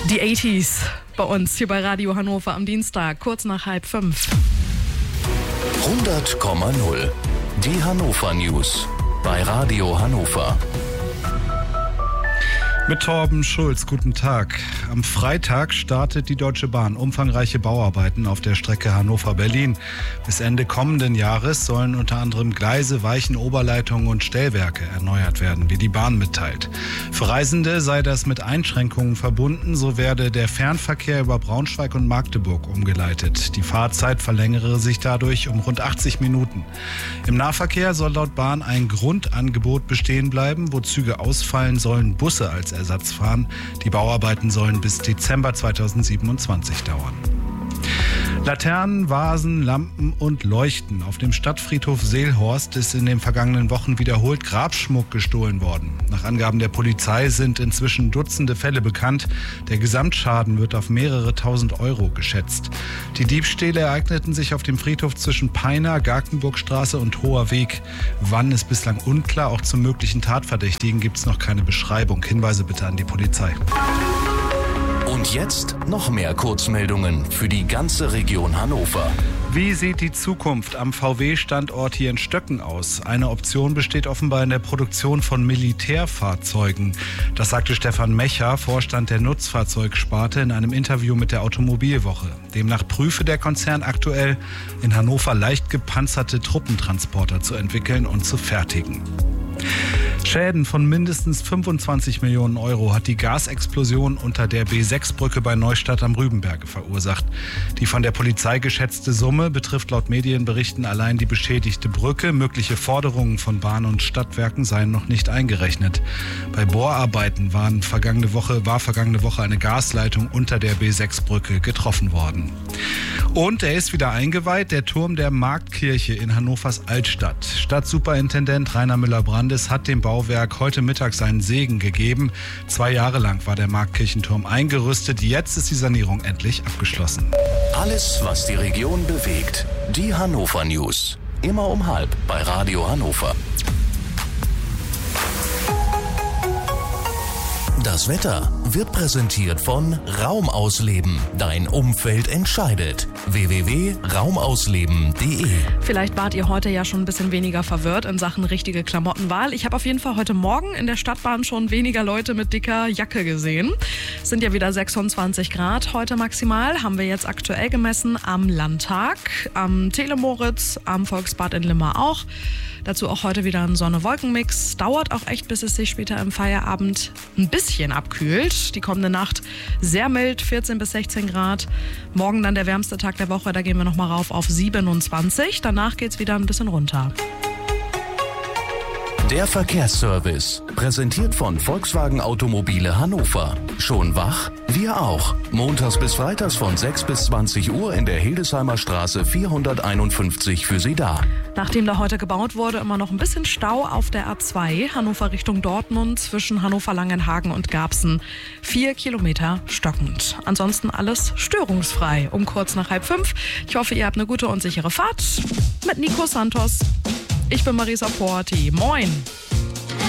Die 80s bei uns hier bei Radio Hannover am Dienstag, kurz nach 4:30. 100,0. Die Hannover News bei Radio Hannover. Mit Torben Schulz, guten Tag. Am Freitag startet die Deutsche Bahn umfangreiche Bauarbeiten auf der Strecke Hannover-Berlin. Bis Ende kommenden Jahres sollen unter anderem Gleise, Weichen, Oberleitungen und Stellwerke erneuert werden, wie die Bahn mitteilt. Für Reisende sei das mit Einschränkungen verbunden, so werde der Fernverkehr über Braunschweig und Magdeburg umgeleitet. Die Fahrzeit verlängere sich dadurch um rund 80 Minuten. Im Nahverkehr soll laut Bahn ein Grundangebot bestehen bleiben, wo Züge ausfallen, sollen Busse als Ersatz fahren. Die Bauarbeiten sollen bis Dezember 2027 dauern. Laternen, Vasen, Lampen und Leuchten. Auf dem Stadtfriedhof Seelhorst ist in den vergangenen Wochen wiederholt Grabschmuck gestohlen worden. Nach Angaben der Polizei sind inzwischen Dutzende Fälle bekannt. Der Gesamtschaden wird auf mehrere tausend Euro geschätzt. Die Diebstähle ereigneten sich auf dem Friedhof zwischen Peiner, Garkenburgstraße und Hoher Weg. Wann ist bislang unklar. Auch zum möglichen Tatverdächtigen gibt es noch keine Beschreibung. Hinweise bitte an die Polizei. Und jetzt noch mehr Kurzmeldungen für die ganze Region Hannover. Wie sieht die Zukunft am VW-Standort hier in Stöcken aus? Eine Option besteht offenbar in der Produktion von Militärfahrzeugen. Das sagte Stefan Mecher, Vorstand der Nutzfahrzeugsparte, in einem Interview mit der Automobilwoche. Demnach prüfe der Konzern aktuell, in Hannover leicht gepanzerte Truppentransporter zu entwickeln und zu fertigen. Schäden von mindestens 25 Millionen Euro hat die Gasexplosion unter der B6-Brücke bei Neustadt am Rübenberge verursacht. Die von der Polizei geschätzte Summe betrifft laut Medienberichten allein die beschädigte Brücke. Mögliche Forderungen von Bahn- und Stadtwerken seien noch nicht eingerechnet. Bei Bohrarbeiten war vergangene Woche eine Gasleitung unter der B6-Brücke getroffen worden. Und er ist wieder eingeweiht, der Turm der Marktkirche in Hannovers Altstadt. Stadtsuperintendent Rainer Müller-Brandes hat dem Bauwerk heute Mittag seinen Segen gegeben. 2 Jahre lang war der Marktkirchenturm eingerüstet. Jetzt ist die Sanierung endlich abgeschlossen. Alles, was die Region bewegt. Die Hannover News. Immer um 12:30 bei Radio Hannover. Das Wetter wird präsentiert von Raumausleben. Dein Umfeld entscheidet. www.raumausleben.de. Vielleicht wart ihr heute ja schon ein bisschen weniger verwirrt in Sachen richtige Klamottenwahl. Ich habe auf jeden Fall heute Morgen in der Stadtbahn schon weniger Leute mit dicker Jacke gesehen. Es sind ja wieder 26 Grad heute maximal. Haben wir jetzt aktuell gemessen am Landtag, am Telemoritz, am Volksbad in Limmer auch. Dazu auch heute wieder ein Sonne-Wolken-Mix. Dauert auch echt, bis es sich später im Feierabend ein bisschen abkühlt. Die kommende Nacht sehr mild, 14 bis 16 Grad. Morgen dann der wärmste Tag der Woche, da gehen wir nochmal rauf auf 27. Danach geht's wieder ein bisschen runter. Der Verkehrsservice, präsentiert von Volkswagen Automobile Hannover. Schon wach? Wir auch. Montags bis freitags von 6 bis 20 Uhr in der Hildesheimer Straße 451 für Sie da. Nachdem da heute gebaut wurde, immer noch ein bisschen Stau auf der A2, Hannover Richtung Dortmund, zwischen Hannover-Langenhagen und Garbsen. 4 Kilometer stockend. Ansonsten alles störungsfrei um kurz nach 4:30. Ich hoffe, ihr habt eine gute und sichere Fahrt mit Nico Santos. Ich bin Marisa Porti. Moin!